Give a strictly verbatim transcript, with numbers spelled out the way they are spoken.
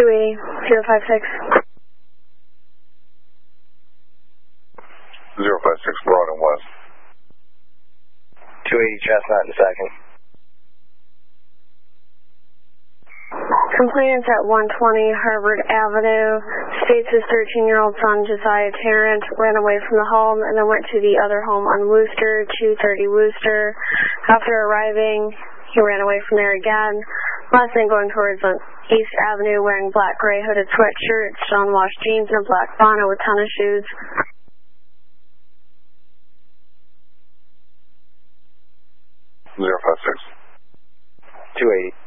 two eighty, zero five six. zero five six, broad and west. two eighty Chestnut in second. Complainants at one twenty Harvard Avenue states his thirteen-year-old son, Josiah Tarrant, ran away from the home and then went to the other home on Wooster, two thirty Wooster. After arriving, he ran away from there again. Last night going towards East Avenue wearing black gray hooded sweatshirt, stone-washed jeans, and a black bonnet with tennis shoes. zero five six. two eighty.